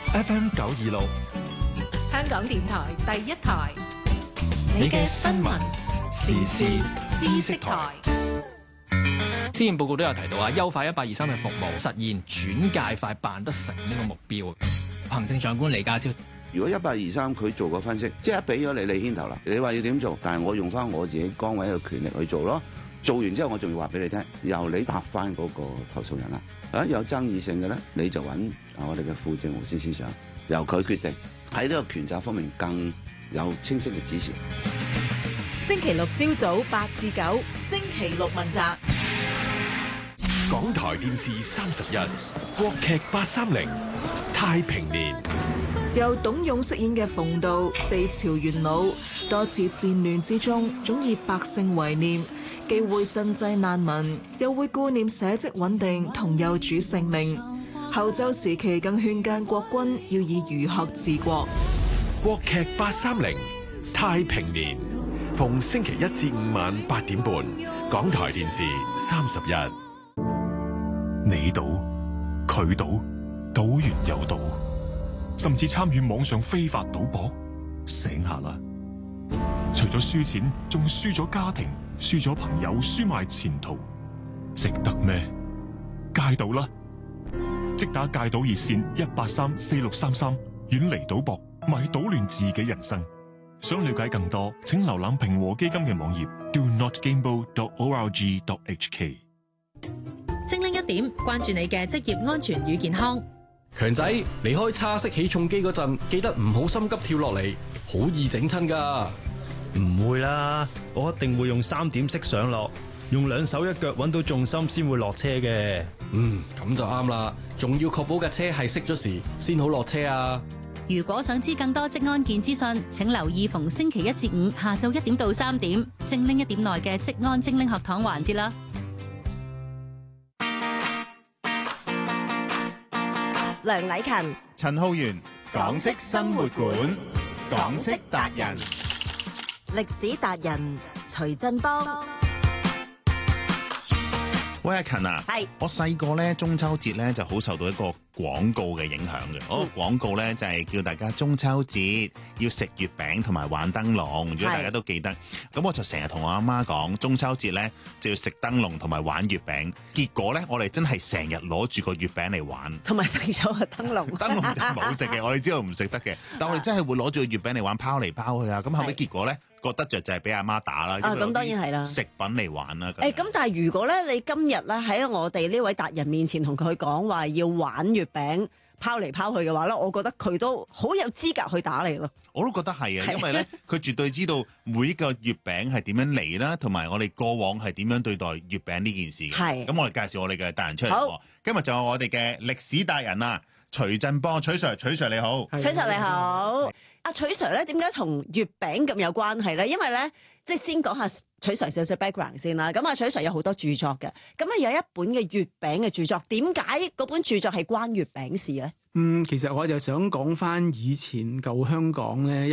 FM 926， 香港電台第一台， 你嘅新聞時事知識台。 施政報告都有提到啊，優化1823嘅服務，實現轉介快辦得成呢個目標。行政長官李家超， 如果1823佢做個分析，即係俾咗你牽頭啦，你話要點做，但係我用翻我自己崗位嘅權力去做咯。做完之後，我仲要話俾你聽，由你答翻嗰個投訴人啦。有爭議性嘅咧，你就揾我哋嘅副政務司司長，由佢決定。喺呢個權責方面更有清晰嘅指示。 星期六朝早8至9，星期六問責。 港台電視31，國劇830，太平年。 由董勇飾演嘅馮道，4朝元老，多次戰亂之中，總以百姓為念，既會賑濟難民，又會顧念社稷穩定同幼主性命。後周時期更勸諫國君要以儒學治國。 國劇830，太平年，逢星期1至5晚8點半，港台電視31。你賭，佢賭，賭完又賭，甚至參與網上非法賭博，醒下啦！除咗輸錢，仲輸咗家庭，輸咗朋友，輸埋前途，值得咩？戒賭啦！即打戒賭熱線1834633，遠離賭博，咪搗亂自己人生。想了解更多，請瀏覽平和基金嘅網頁 donotgamble.org.hk。 精靈一點，關注你嘅職業安全與健康。 強仔，離開叉式起重機嗰陣，記得唔好心急跳落嚟，好易整親噶。 唔會啦，我一定會用3點式上落，用2手1腳揾到重心先會落車嘅。 咁就啱啦，仲要確保架車係熄咗時先好落車啊。 如果想知更多職安健資訊，請留意逢星期1至5下晝1點到3點，精靈一點內嘅職安精靈學堂環節啦。 梁禮勤、 陳浩源，港式生活館，港式達人， 歷史達人徐振邦。 喂，阿勤啊， 係我細個咧中秋節咧就好受到一個廣告嘅影響嘅。嗰個廣告咧就係叫大家中秋節要食月餅同埋玩燈籠。如果大家都記得，咁我就成日同我阿媽講，中秋節咧就要食燈籠同埋玩月餅。結果咧，我哋真係成日攞住個月餅嚟玩， 同埋食咗個燈籠。 燈籠就冇食嘅，我哋知道唔食得嘅，但我哋真係會攞住個月餅嚟玩，拋嚟拋去啊！咁後尾結果咧，個得着就係俾阿媽打啦。 咁當然係啦， 食品嚟玩啦。 咁但係如果咧你今日咧喺我哋呢位達人面前同佢講話要玩月餅拋嚟拋去嘅話咧，我覺得佢都好有資格去打你咯。 我都覺得係啊，因為咧佢絕對知道每一個月餅係點樣嚟啦，同埋我哋過往係點樣對待月餅呢件事嘅。係咁，我哋介紹我哋嘅達人出嚟。今日就有我哋嘅歷史達人啊，徐振邦，徐 Sir， 徐 Sir 你好。 徐 Sir 你好。阿徐 Sir 咧，點解同月餅咁有關係咧？因為咧，即係先講下徐 Sir 少少 background 先啦。咁啊，徐 Sir 有好多著作嘅，咁啊有一本嘅月餅嘅著作，點解嗰本著作係關月餅事咧？ 其實我就想講翻以前舊香港咧。